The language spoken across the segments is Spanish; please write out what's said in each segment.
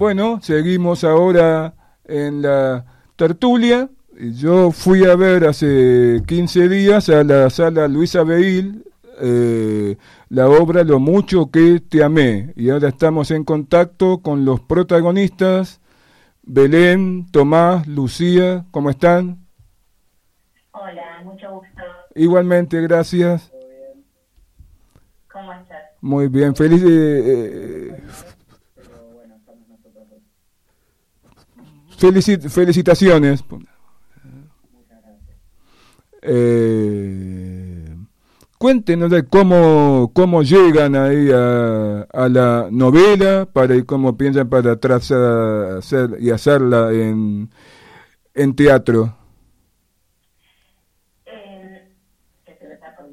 bueno, seguimos ahora en la tertulia. Yo fui a ver hace 15 días a la sala Luisa Beil la obra Lo mucho que te amé. Y ahora estamos en contacto con los protagonistas, Belén, Tomás, Lucía. ¿Cómo están? Hola, mucho gusto. Igualmente, gracias. ¿Cómo estás? Muy bien, felicitaciones. Cuéntenos de cómo llegan ahí a la novela y cómo piensan para hacerla en teatro. ¿Qué te lo saco?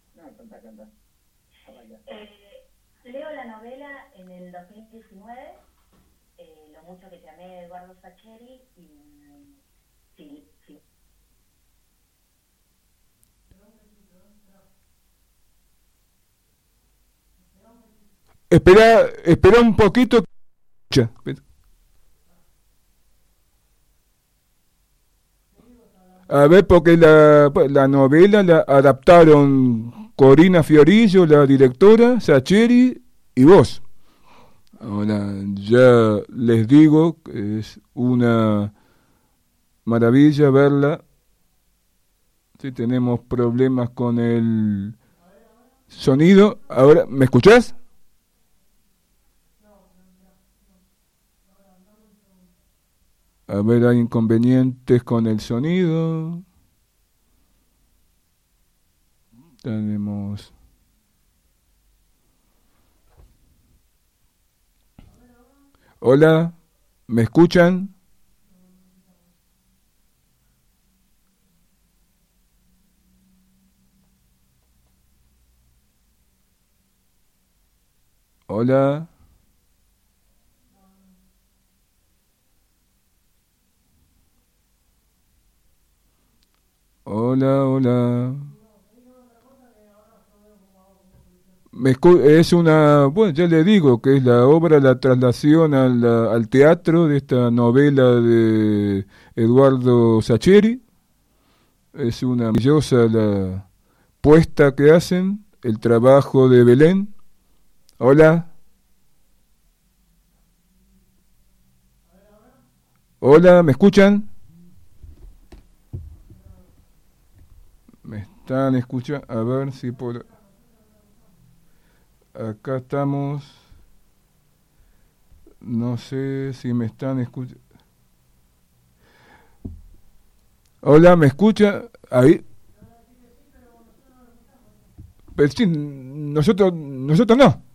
Leo la novela en el 2019, Lo mucho que te amé, de Eduardo Sacheri, y sí, sí. Espera un poquito. A ver, porque la novela la adaptaron Corina Fiorillo, la directora, Sacheri y vos. Ahora, ya les digo que es una maravilla verla. Si tenemos problemas con el sonido. Ahora, ¿me escuchás? A ver, hay inconvenientes con el sonido. Tenemos... Hola, ¿me escuchan? Hola. Hola, hola. Es una, bueno, ya le digo que es la obra, la traslación al teatro de esta novela de Eduardo Sacheri. Es una maravillosa la puesta que hacen, el trabajo de Belén. Hola. Hola, ¿me escuchan? ¿Me están escuchando? A ver si por... Acá estamos. No sé si me están escuchando. Hola, ¿me escucha? Ahí. Pero sí, nosotros no.